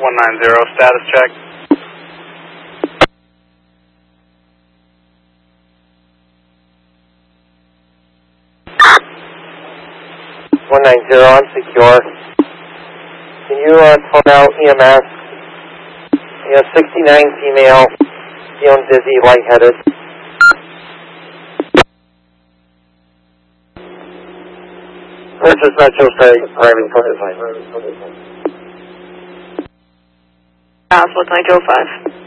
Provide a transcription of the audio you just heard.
190, status check. I'm secure. Can you phone out EMS? 69 female, feeling dizzy, lightheaded. Purchase Metro State, driving 25. Look 905.